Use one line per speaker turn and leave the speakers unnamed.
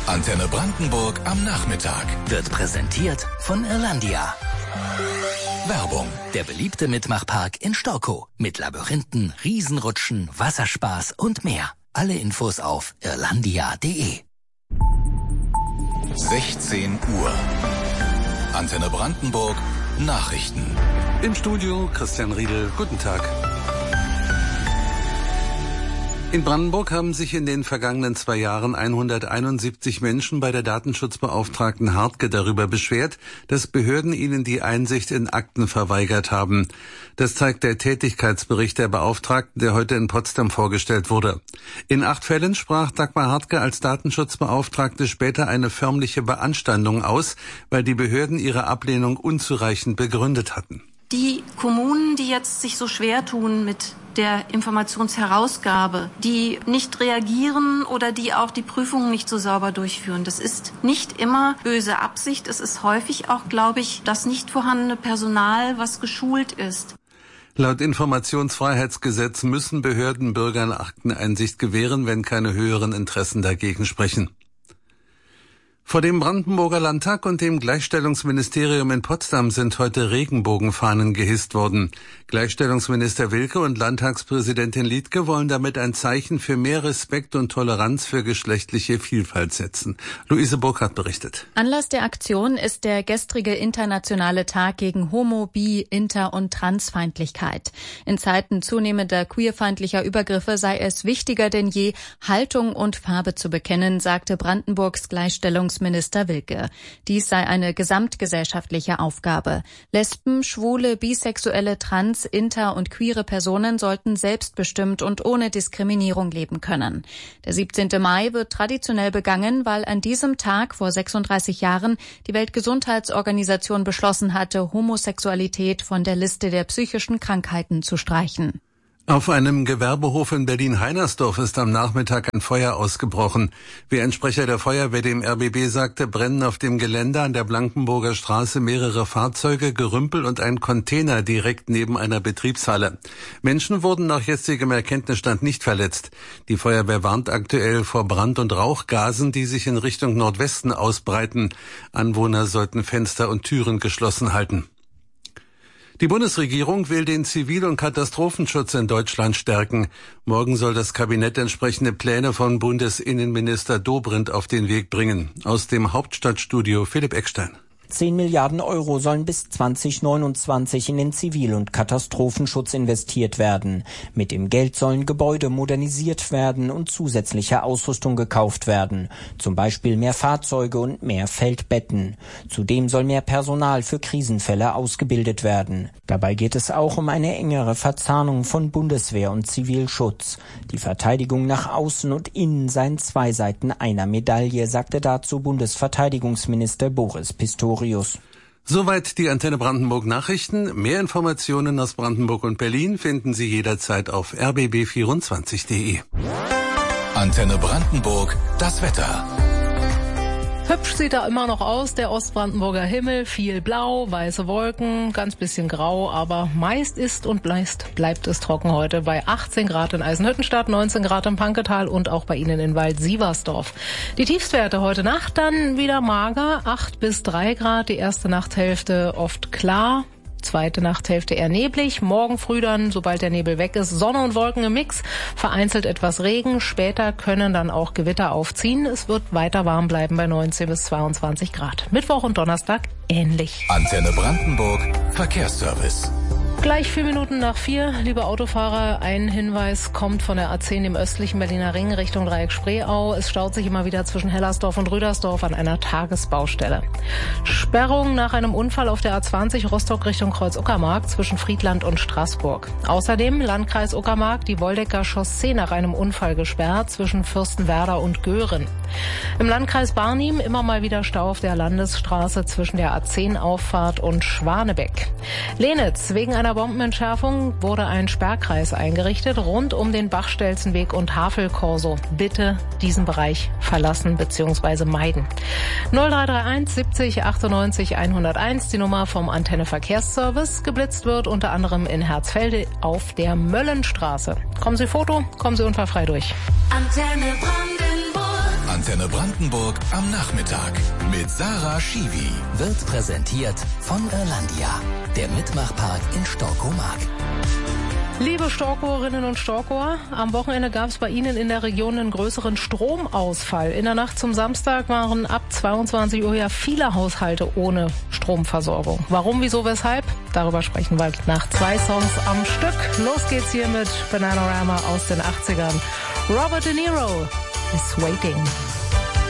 Antenne Brandenburg am Nachmittag.
Wird präsentiert von Irlandia.
Werbung.
Der beliebte Mitmachpark in Storkow. Mit Labyrinthen, Riesenrutschen, Wasserspaß und mehr. Alle Infos auf irlandia.de.
16 Uhr. Antenne Brandenburg. Nachrichten.
Im Studio Christian Riedel. Guten Tag. In Brandenburg haben sich in den vergangenen 2 Jahren 171 Menschen bei der Datenschutzbeauftragten Hartke darüber beschwert, dass Behörden ihnen die Einsicht in Akten verweigert haben. Das zeigt der Tätigkeitsbericht der Beauftragten, der heute in Potsdam vorgestellt wurde. In 8 Fällen sprach Dagmar Hartke als Datenschutzbeauftragte später eine förmliche Beanstandung aus, weil die Behörden ihre Ablehnung unzureichend begründet hatten.
Die Kommunen, die jetzt sich so schwer tun mit der Informationsherausgabe, die nicht reagieren oder die auch die Prüfungen nicht so sauber durchführen. Das ist nicht immer böse Absicht. Es ist häufig auch, glaube ich, das nicht vorhandene Personal, was geschult ist.
Laut Informationsfreiheitsgesetz müssen Behörden Bürgern Akteneinsicht gewähren, wenn keine höheren Interessen dagegen sprechen. Vor dem Brandenburger Landtag und dem Gleichstellungsministerium in Potsdam sind heute Regenbogenfahnen gehisst worden. Gleichstellungsminister Wilke und Landtagspräsidentin Liedtke wollen damit ein Zeichen für mehr Respekt und Toleranz für geschlechtliche Vielfalt setzen. Luise Burkhardt berichtet.
Anlass der Aktion ist der gestrige internationale Tag gegen Homo-, Bi-, Inter- und Transfeindlichkeit. In Zeiten zunehmender queerfeindlicher Übergriffe sei es wichtiger denn je, Haltung und Farbe zu bekennen, sagte Brandenburgs Gleichstellungsminister Wilke. Dies sei eine gesamtgesellschaftliche Aufgabe. Lesben, Schwule, Bisexuelle, Trans-, Inter- und queere Personen sollten selbstbestimmt und ohne Diskriminierung leben können. Der 17. Mai wird traditionell begangen, weil an diesem Tag vor 36 Jahren die Weltgesundheitsorganisation beschlossen hatte, Homosexualität von der Liste der psychischen Krankheiten zu streichen.
Auf einem Gewerbehof in Berlin-Heinersdorf ist am Nachmittag ein Feuer ausgebrochen. Wie ein Sprecher der Feuerwehr dem RBB sagte, brennen auf dem Gelände an der Blankenburger Straße mehrere Fahrzeuge, Gerümpel und ein Container direkt neben einer Betriebshalle. Menschen wurden nach jetzigem Erkenntnisstand nicht verletzt. Die Feuerwehr warnt aktuell vor Brand- und Rauchgasen, die sich in Richtung Nordwesten ausbreiten. Anwohner sollten Fenster und Türen geschlossen halten. Die Bundesregierung will den Zivil- und Katastrophenschutz in Deutschland stärken. Morgen soll das Kabinett entsprechende Pläne von Bundesinnenminister Dobrindt auf den Weg bringen. Aus dem Hauptstadtstudio Philipp Eckstein.
10 Milliarden Euro sollen bis 2029 in den Zivil- und Katastrophenschutz investiert werden. Mit dem Geld sollen Gebäude modernisiert werden und zusätzliche Ausrüstung gekauft werden. Zum Beispiel mehr Fahrzeuge und mehr Feldbetten. Zudem soll mehr Personal für Krisenfälle ausgebildet werden. Dabei geht es auch um eine engere Verzahnung von Bundeswehr und Zivilschutz. Die Verteidigung nach außen und innen seien 2 Seiten einer Medaille, sagte dazu Bundesverteidigungsminister Boris Pistorius.
Soweit die Antenne Brandenburg Nachrichten. Mehr Informationen aus Brandenburg und Berlin finden Sie jederzeit auf rbb24.de.
Antenne Brandenburg, das Wetter.
Hübsch sieht er immer noch aus, der Ostbrandenburger Himmel, viel blau, weiße Wolken, ganz bisschen grau, aber meist ist und bleibt es trocken heute bei 18 Grad in Eisenhüttenstadt, 19 Grad im Panketal und auch bei Ihnen in Wald-Sieversdorf. Die Tiefstwerte heute Nacht dann wieder mager, 8 bis 3 Grad, die erste Nachthälfte oft klar. Zweite Nachthälfte eher neblig, morgen früh dann, sobald der Nebel weg ist, Sonne und Wolken im Mix, vereinzelt etwas Regen, später können dann auch Gewitter aufziehen. Es wird weiter warm bleiben bei 19 bis 22 Grad. Mittwoch und Donnerstag ähnlich.
Antenne Brandenburg, Verkehrsservice.
Gleich 4 Minuten nach 4, liebe Autofahrer, ein Hinweis kommt von der A10 im östlichen Berliner Ring Richtung Dreieck Spreeau. Es staut sich immer wieder zwischen Hellersdorf und Rüdersdorf an einer Tagesbaustelle. Sperrung nach einem Unfall auf der A20 Rostock Richtung Kreuz-Uckermark zwischen Friedland und Straßburg. Außerdem Landkreis Uckermark die Woldecker Chaussee nach einem Unfall gesperrt zwischen Fürstenwerder und Göhren. Im Landkreis Barnim immer mal wieder Stau auf der Landesstraße zwischen der A10-Auffahrt und Schwanebeck. Lenitz, wegen einer Bombenentschärfung wurde ein Sperrkreis eingerichtet rund um den Bachstelzenweg und Havelkorso. Bitte diesen Bereich verlassen bzw. meiden. 0331 70 98 101, die Nummer vom Antenne Verkehrsservice. Geblitzt wird unter anderem in Herzfelde auf der Möllenstraße. Kommen Sie Foto, kommen Sie unfallfrei durch.
Antenne Brandenburg. Antenne Brandenburg am Nachmittag mit Sarah Schiwi.
Wird präsentiert von Irlandia, der Mitmachpark in Storkow-Mark.
Liebe Storkowerinnen und Storkower, am Wochenende gab es bei Ihnen in der Region einen größeren Stromausfall. In der Nacht zum Samstag waren ab 22 Uhr ja viele Haushalte ohne Stromversorgung. Warum, wieso, weshalb? Darüber sprechen wir nach 2 Songs am Stück. Los geht's hier mit Bananarama aus den 80ern. Robert De Niro is Waiting.